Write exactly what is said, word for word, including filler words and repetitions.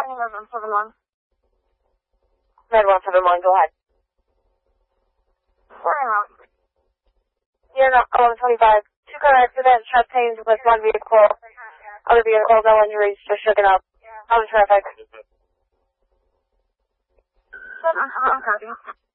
Red one seven one. Red one seven one, go ahead. Where am I? You're not eleven twenty-five. Two car accident, chest pains with one vehicle. Other vehicle, no injuries, just shaken up. On the traffic. I'm copy.